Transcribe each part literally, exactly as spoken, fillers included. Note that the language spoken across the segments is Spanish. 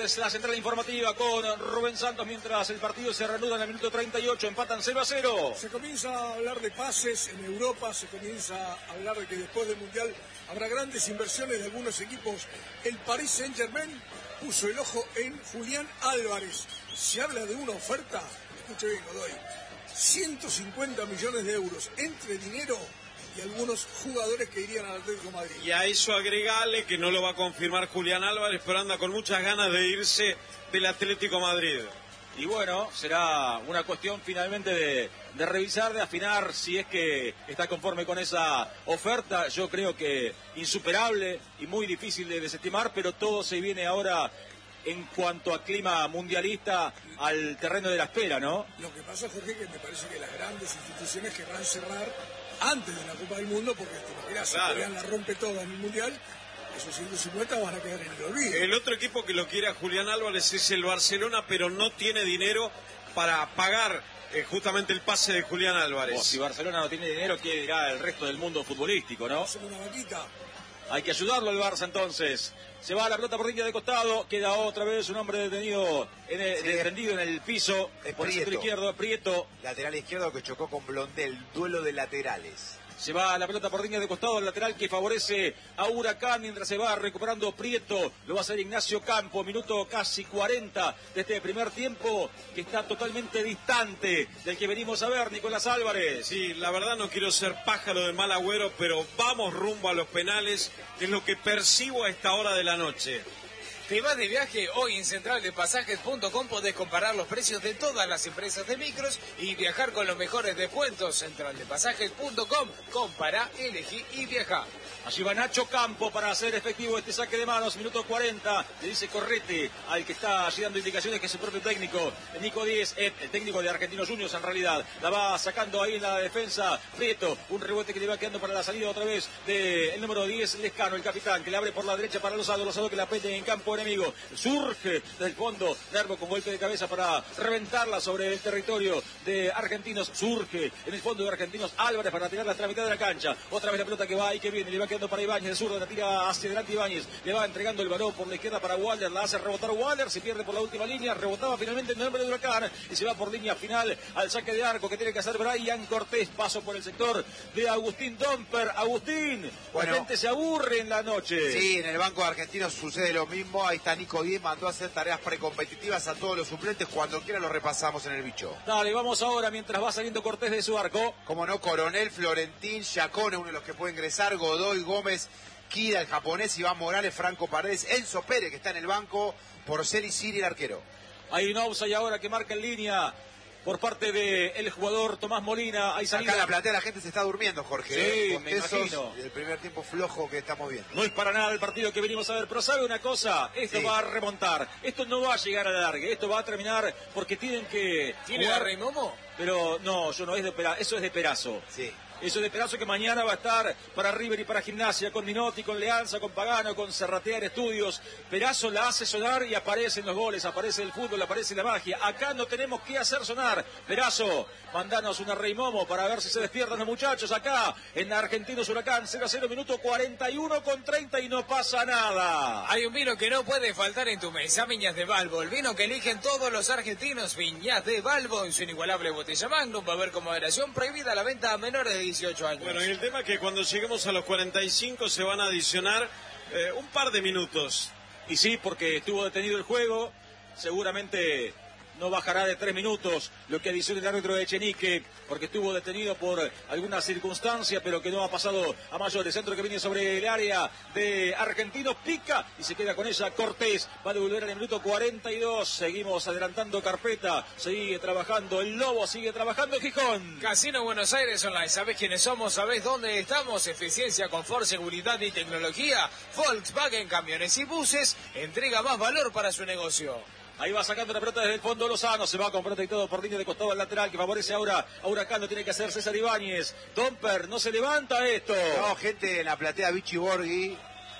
es la central informativa con Rubén Santos, mientras el partido se reanuda en el minuto treinta y ocho, empatan cero a cero. Se comienza a hablar de pases en Europa, se comienza a hablar de que después del Mundial habrá grandes inversiones de algunos equipos. El Paris Saint-Germain puso el ojo en Julián Álvarez. Se habla de una oferta, escuche bien, Godoy, ciento cincuenta millones de euros entre dinero y algunos jugadores que irían al Atlético de Madrid. Y a eso agregale que no lo va a confirmar Julián Álvarez, pero anda con muchas ganas de irse del Atlético de Madrid. Y bueno, será una cuestión finalmente de, de revisar, de afinar si es que está conforme con esa oferta. Yo creo que insuperable y muy difícil de desestimar, pero todo se viene ahora en cuanto a clima mundialista al terreno de la espera, ¿no? Lo que pasa, Jorge, que me parece que las grandes instituciones querrán cerrar antes de la Copa del Mundo, porque te imaginas, si Corea la rompe toda en el Mundial, esos ciento cincuenta van a quedar en el olvido. El otro equipo que lo quiere a Julián Álvarez es el Barcelona, pero no tiene dinero para pagar eh, justamente el pase de Julián Álvarez. Oh, si Barcelona no tiene dinero, ¿qué dirá el resto del mundo futbolístico, no? Hacen una vaquita. Hay que ayudarlo al Barça entonces. Se va la pelota por línea de costado, queda otra vez un hombre detenido, en el, sí. Detenido en el piso, es por Prieto. el centro izquierdo, Prieto. Lateral izquierdo que chocó con Blondel, duelo de laterales. Se va la pelota por línea de costado, el lateral que favorece a Huracán, mientras se va recuperando Prieto. Lo va a hacer Ignacio Campo, minuto casi cuarenta de este primer tiempo, que está totalmente distante del que venimos a ver, Nicolás Álvarez. Sí, la verdad no quiero ser pájaro de mal agüero, pero vamos rumbo a los penales, que es lo que percibo a esta hora de la noche. Te vas de viaje, hoy en central de pasajes punto com podés comparar los precios de todas las empresas de micros y viajar con los mejores descuentos. central de pasajes punto com, compara, elegí y viaja. Allí va Nacho Campo para hacer efectivo este saque de manos, minuto cuarenta, le dice Correte al que está allí dando indicaciones, que es su propio técnico, Nico Díez, el técnico de Argentinos Juniors en realidad, la va sacando ahí en la defensa, Prieto, un rebote que le va quedando para la salida otra vez del número diez, Lescano, el capitán, que le abre por la derecha para Lozado, Lozado que la pende en campo enemigo, surge del fondo, Nervo con golpe de cabeza para reventarla sobre el territorio de Argentinos, surge en el fondo de Argentinos Álvarez para tirar la mitad de la cancha, otra vez la pelota que va y que viene, le va quedando para Ibáñez, de zurda, la tira hacia adelante Ibáñez, le va entregando el balón por la izquierda para Waller, la hace rebotar Waller, se pierde por la última línea, rebotaba finalmente en el nombre de Huracán y se va por línea final al saque de arco que tiene que hacer Brian Cortés, paso por el sector de Agustín Domper. Agustín, bueno, la gente se aburre en la noche. Sí, en el banco de Argentinos sucede lo mismo, ahí está Nico Díez, mandó a hacer tareas precompetitivas a todos los suplentes, cuando quiera lo repasamos en el bicho. Dale, vamos ahora mientras va saliendo Cortés de su arco. Como no, Coronel, Florentín, Chacón, uno de los que puede ingresar, Godoy, Gómez, Kida, el japonés, Iván Morales, Franco Paredes, Enzo Pérez, que está en el banco, Porcel y Siri, el arquero. Hay un offside ahora que marca en línea por parte del jugador Tomás Molina. Hay salida. Acá en la platea la gente se está durmiendo, Jorge. Sí, ¿eh? me imagino. El primer tiempo flojo que estamos viendo. No es para nada el partido que venimos a ver, pero ¿sabe una cosa? Esto sí va a remontar. Esto no va a llegar a la larga. Esto va a terminar porque tienen que... ¿Tiene a Rey Momo? Pero no, yo no es de Perazo, eso es de Perazo. Sí. Eso de Perazo que mañana va a estar para River y para Gimnasia, con Minotti, con Leanza, con Pagano, con Serratear Estudios. Perazo la hace sonar y aparecen los goles, aparece el fútbol, aparece la magia. Acá no tenemos que hacer sonar. Perazo, mandanos una Rey Momo para ver si se despiertan los muchachos acá en Argentinos Huracán. cero a cero, minuto cuarenta y uno con treinta y no pasa nada. Hay un vino que no puede faltar en tu mesa, Viñas de Balbo. El vino que eligen todos los argentinos, Viñas de Balbo, en su inigualable botella Magnum. Va a haber con moderación, prohibida la venta a menores de dieciocho años. Bueno, y el tema es que cuando lleguemos a los cuarenta y cinco se van a adicionar eh, un par de minutos. Y sí, porque estuvo detenido el juego, seguramente no bajará de tres minutos lo que adiciona el árbitro de Echenique, porque estuvo detenido por alguna circunstancia, pero que no ha pasado a mayores. Centro que viene sobre el área de Argentinos, pica y se queda con ella Cortés. Va a devolver en el minuto cuarenta y dos. Seguimos adelantando carpeta, sigue trabajando el Lobo, sigue trabajando Gijón. Casino Buenos Aires Online, ¿sabés quiénes somos? ¿Sabés dónde estamos? Eficiencia, confort, seguridad y tecnología. Volkswagen Camiones y Buses entrega más valor para su negocio. Ahí va sacando la pelota desde el fondo Lozano, se va con protectado por línea de costado al lateral que favorece ahora a Huracán, lo tiene que hacer César Ibáñez. Domper, no se levanta esto. No, gente en la platea, Vichy Borghi,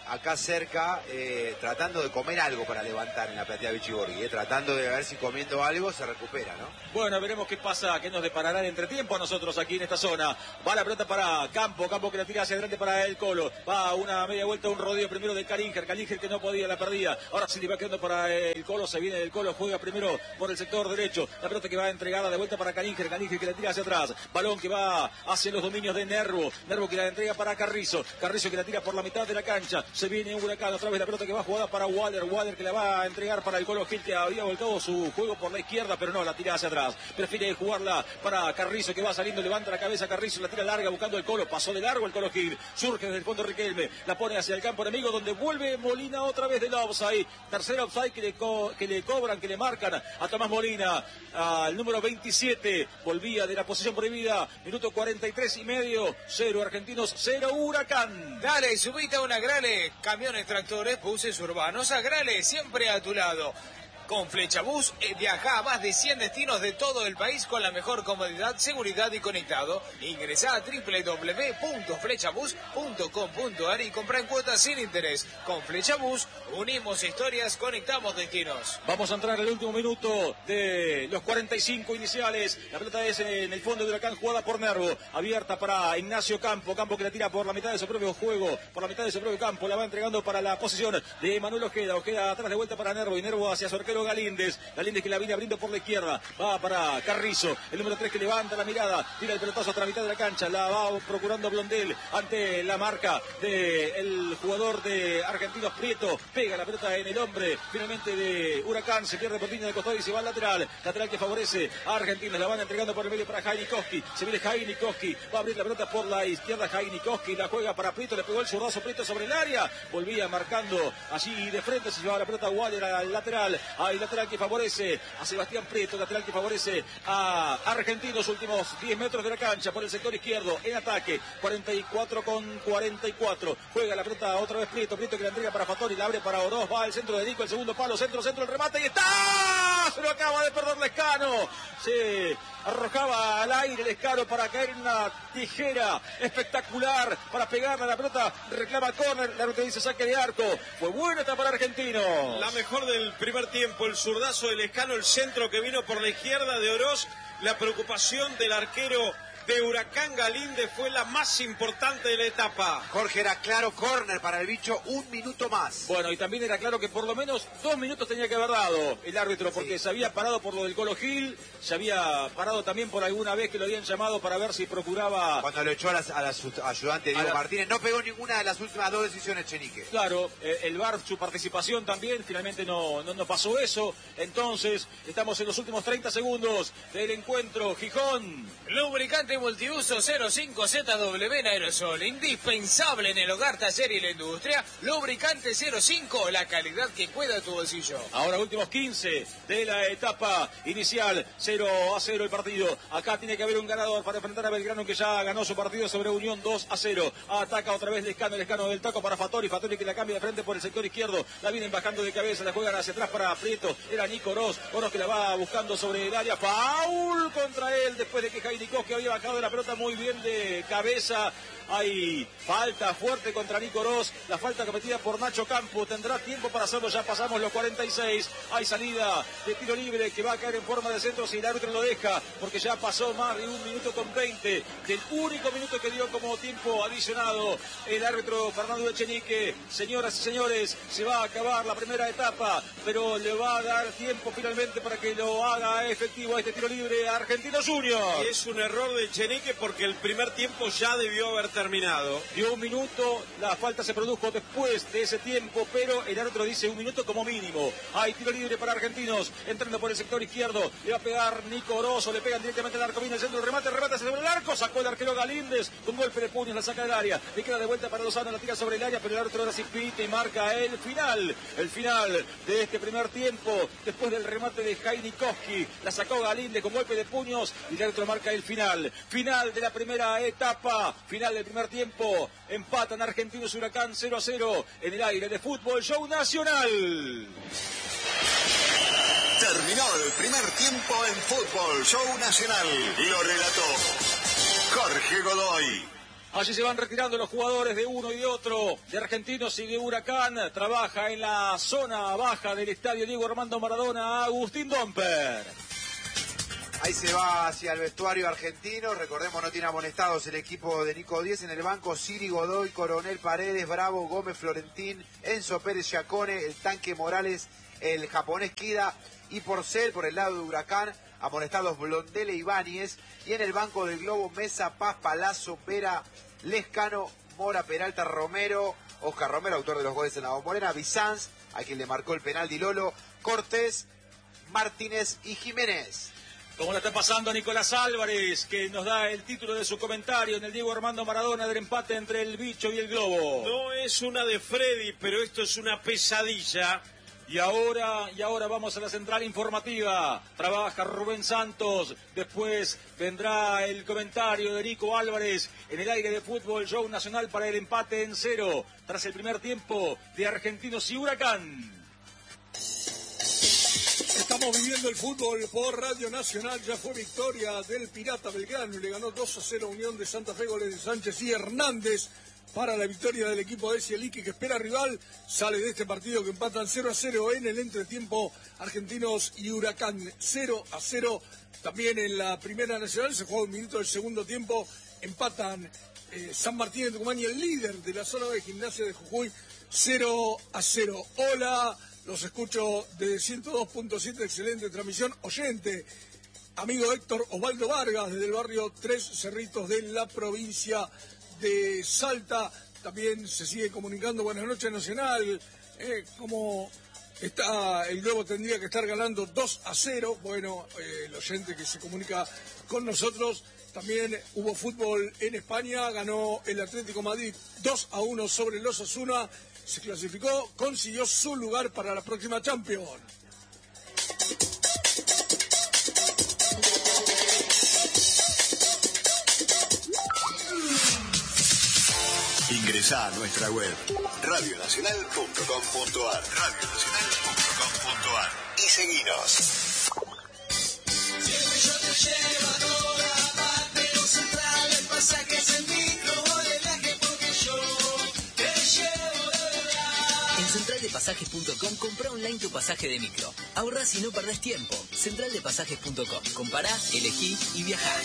acá cerca, eh, tratando de comer algo para levantar en la platea Vichy-Borghi, eh, tratando de ver si comiendo algo se recupera, ¿no? Bueno, veremos qué pasa, qué nos deparará el entretiempo a nosotros aquí en esta zona. Va la pelota para Campo, Campo que la tira hacia adelante para el Colo. Va una media vuelta, un rodeo primero de Calinger, Calinger que no podía, la perdía. Ahora sí le va quedando para el Colo, se viene el Colo, juega primero por el sector derecho. La pelota que va entregada de vuelta para Calinger, Calinger que la tira hacia atrás. Balón que va hacia los dominios de Nervo, Nervo que la entrega para Carrizo, Carrizo que la tira por la mitad de la cancha. Se viene un Huracán, otra vez la pelota que va jugada para Waller, Waller que la va a entregar para el Colo Gil, que había volcado su juego por la izquierda, pero no, la tira hacia atrás. Prefiere jugarla para Carrizo que va saliendo, levanta la cabeza Carrizo, la tira larga buscando el Colo, pasó de largo el Colo Gil, surge desde el fondo Riquelme, la pone hacia el campo enemigo donde vuelve Molina otra vez del offside, tercera offside que le, co que le cobran, que le marcan a Tomás Molina, al número veintisiete, volvía de la posición prohibida, minuto cuarenta y tres y medio, cero Argentinos, cero Huracán. Dale, subite a una Grale, camiones, tractores, buses urbanos, a Grale, siempre a tu lado. Con Flechabús eh, viaja a más de cien destinos de todo el país con la mejor comodidad, seguridad y conectado. Ingresá a doble u doble u doble u punto flechabús punto com punto ar y compra en cuotas sin interés. Con Flechabús unimos historias, conectamos destinos. Vamos a entrar al último minuto de los cuarenta y cinco iniciales. La pelota es en el fondo de Huracán, jugada por Nervo, abierta para Ignacio Campo, Campo que la tira por la mitad de su propio juego, por la mitad de su propio campo, la va entregando para la posición de Manuel Ojeda, Ojeda atrás de vuelta para Nervo y Nervo hacia su arquero Galíndez, Galíndez que la viene abriendo por la izquierda, va para Carrizo, el número tres que levanta la mirada, tira el pelotazo hasta la mitad de la cancha, la va procurando Blondel ante la marca del jugador de Argentinos Prieto, pega la pelota en el hombre, finalmente de Huracán, se pierde por línea de costado y se va al lateral, lateral que favorece a Argentinos, la van entregando por el medio para Jainikoski, se viene Jainikoski, va a abrir la pelota por la izquierda Jainikoski, la juega para Prieto, le pegó el zurdazo Prieto sobre el área, volvía marcando allí de frente, se llevaba la pelota Waller al lateral, hay lateral que favorece a Sebastián Prieto, lateral que favorece a Argentinos, últimos diez metros de la cancha por el sector izquierdo, en ataque, cuarenta y cuatro con cuarenta y cuatro, juega la pelota otra vez Prieto, Prieto que la entrega para Fattori, la abre para Oroz, va al centro de Nico, el segundo palo, centro, centro, el remate y está, se lo acaba de perder Lescano, se arrojaba al aire Lescano para caer en una tijera espectacular, para pegarle a la pelota, reclama córner, la ruta dice saque de arco, fue buena esta para Argentinos. La mejor del primer tiempo, el zurdazo de Lescano, el centro que vino por la izquierda de Oroz, la preocupación del arquero de Huracán Galíndez fue la más importante de la etapa. Jorge, era claro, córner para el bicho, un minuto más. Bueno, y también era claro que por lo menos dos minutos tenía que haber dado el árbitro, porque sí, se había parado por lo del Colo Gil, se había parado también por alguna vez que lo habían llamado para ver si procuraba... Cuando lo echó a la, a la ayudante Diego la... Martínez, no pegó ninguna de las últimas dos decisiones Chenique. Claro, eh, el V A R, su participación también, finalmente no, no, no pasó eso, entonces estamos en los últimos treinta segundos del encuentro, Gijón. Lubricante multiuso cero cinco Z W en aerosol, indispensable en el hogar, taller y la industria. Lubricante cero cinco, la calidad que cuida tu bolsillo. Ahora últimos quince de la etapa inicial, cero a cero el partido. Acá tiene que haber un ganador para enfrentar a Belgrano, que ya ganó su partido sobre Unión dos a cero. Ataca otra vez Lescano, Lescano del taco para Fattori, Fattori que la cambia de frente por el sector izquierdo, la vienen bajando de cabeza, la juegan hacia atrás para Prieto, era Nico Oroz, Oroz que la va buscando sobre el área, foul contra él después de que Jainikoski había bajado de la pelota muy bien de cabeza. Hay falta fuerte contra Nico Oroz, la falta cometida por Nacho Campo, tendrá tiempo para hacerlo, ya pasamos los cuarenta y seis, hay salida de tiro libre que va a caer en forma de centro si el árbitro lo deja, porque ya pasó más de un minuto con veinte, del único minuto que dio como tiempo adicionado el árbitro Fernando Echenique. Señoras y señores, se va a acabar la primera etapa, pero le va a dar tiempo finalmente para que lo haga efectivo este tiro libre a Argentinos Juniors. Y es un error de Echenique porque el primer tiempo ya debió haber terminado. Dio un minuto, la falta se produjo después de ese tiempo, pero el árbitro dice un minuto como mínimo. Hay tiro libre para Argentinos, entrando por el sector izquierdo, le va a pegar Nico Oroz, le pegan directamente al arco, viene el centro, el remate, remate sobre el arco, sacó el arquero Galíndez, un golpe de puños, la saca del área, le queda de vuelta para Lozano, la tira sobre el área, pero el árbitro ahora sí pita y marca el final, el final de este primer tiempo, después del remate de Jainikoski, la sacó Galíndez con golpe de puños y el árbitro marca el final, final de la primera etapa, final del primer tiempo, empatan Argentinos Huracán cero a cero en el aire de Fútbol Show Nacional. Terminó el primer tiempo en Fútbol Show Nacional. Lo relató Jorge Godoy. Allí se van retirando los jugadores de uno y de otro, de Argentinos y de Huracán. Trabaja en la zona baja del estadio Diego Armando Maradona Agustín Domper. Ahí se va hacia el vestuario argentino. Recordemos, no tiene amonestados el equipo de Nico Díez. En el banco, Siri, Godoy, Coronel, Paredes, Bravo, Gómez, Florentín, Enzo Pérez, Giacone, el Tanque Morales, el japonés Kida y Porcel. Por el lado de Huracán, amonestados Blondel e Ibáñez. Y en el banco del Globo, Mesa, Paz, Palazzo, Vera, Lescano, Mora, Peralta, Romero, Oscar Romero, autor de los goles en la Bombonera, Bizanz, a quien le marcó el penal Di Lolo, Cortés, Martínez y Jiménez. Como la está pasando a Nicolás Álvarez, que nos da el título de su comentario en el Diego Armando Maradona del empate entre el Bicho y el Globo. No es una de Freddy, pero esto es una pesadilla. Y ahora, y ahora vamos a la central informativa. Trabaja Rubén Santos. Después vendrá el comentario de Nico Álvarez en el aire de Fútbol Show Nacional para el empate en cero. Tras el primer tiempo de Argentinos y Huracán. Estamos viviendo el fútbol por Radio Nacional. Ya fue victoria del Pirata Belgrano y le ganó dos a cero Unión de Santa Fe, goles de Sánchez y Hernández para la victoria del equipo de Cieliqui, que espera rival. Sale de este partido que empatan cero a cero en el entretiempo Argentinos y Huracán. cero a cero también en la Primera Nacional. Se juega un minuto del segundo tiempo. Empatan eh, San Martín de Tucumán y el líder de la zona de Gimnasia de Jujuy cero a cero. Hola. Los escucho de ciento dos punto siete, excelente transmisión. Oyente, amigo Héctor Osvaldo Vargas, desde el barrio Tres Cerritos de la provincia de Salta. También se sigue comunicando. Buenas noches, Nacional. Eh, como está, el Globo tendría que estar ganando dos a cero. Bueno, eh, el oyente que se comunica con nosotros. También hubo fútbol en España. Ganó el Atlético Madrid dos a uno sobre el Osasuna. Se clasificó, consiguió su lugar para la próxima Champions. Ingresá a nuestra web radio nacional punto com punto ar radio nacional punto com punto ar y seguinos. Siempre yo te llevo a toda parte, no central, el pasaje es el micro de viaje porque yo te llevo de verdad. En central de pasajes punto com compra online tu pasaje de micro. Ahorrás y no perdés tiempo. central de pasajes punto com. Compará, elegí y viajá.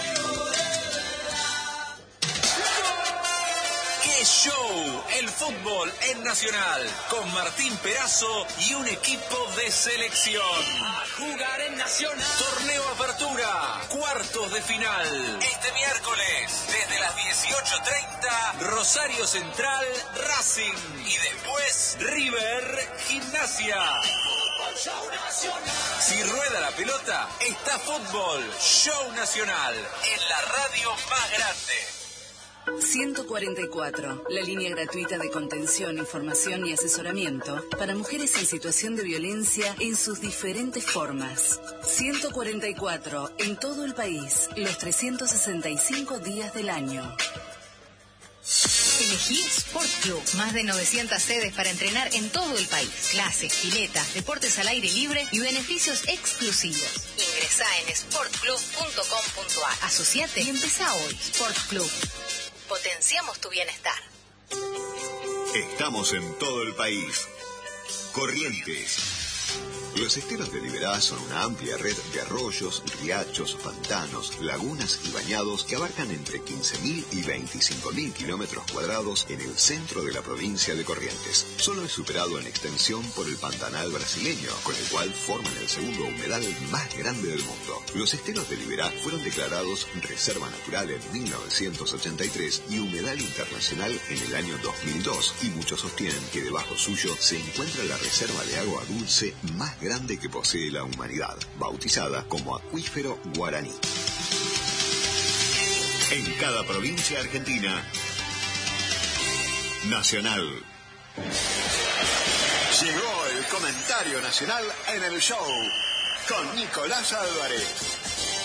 ¡Qué show! El fútbol en Nacional, con Martín Perazo y un equipo de selección. A jugar en Nacional. Torneo Apertura, cuartos de final. Este miércoles, desde las dieciocho treinta, Rosario Central, Racing. Y después, River, Gimnasia. Show Nacional. Si rueda la pelota, está fútbol. Show Nacional, en la radio más grande. ciento cuarenta y cuatro, la línea gratuita de contención, información y asesoramiento para mujeres en situación de violencia en sus diferentes formas. ciento cuarenta y cuatro, en todo el país, los trescientos sesenta y cinco días del año. Elegí Sport Club, más de novecientas sedes para entrenar en todo el país. Clases, piletas, deportes al aire libre y beneficios exclusivos. Ingresá en sport club punto com punto ar. Asociate y empezá hoy. Sport Club. Potenciamos tu bienestar. Estamos en todo el país. Corrientes. Los esteros de Liberá son una amplia red de arroyos, riachos, pantanos, lagunas y bañados que abarcan entre quince mil y veinticinco mil kilómetros cuadrados en el centro de la provincia de Corrientes. Solo es superado en extensión por el Pantanal brasileño, con el cual forman el segundo humedal más grande del mundo. Los esteros de Liberá fueron declarados Reserva Natural en mil novecientos ochenta y tres y Humedal Internacional en el año dos mil dos, y muchos sostienen que debajo suyo se encuentra la reserva de agua dulce más grande que posee la humanidad, bautizada como Acuífero Guaraní. En cada provincia argentina, Nacional. Llegó el comentario nacional en el show con Nicolás Álvarez.